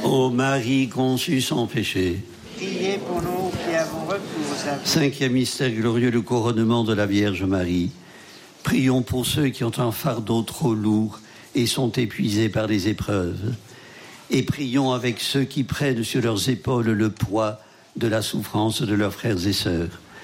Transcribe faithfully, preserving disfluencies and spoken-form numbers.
Ô Marie conçue sans péché. Priez pour nous qui avons recours à vous. Cinquième mystère glorieux, le couronnement de la Vierge Marie. Prions pour ceux qui ont un fardeau trop lourd et sont épuisés par les épreuves. Et prions avec ceux qui prennent sur leurs épaules le poids de la souffrance de leurs frères et sœurs.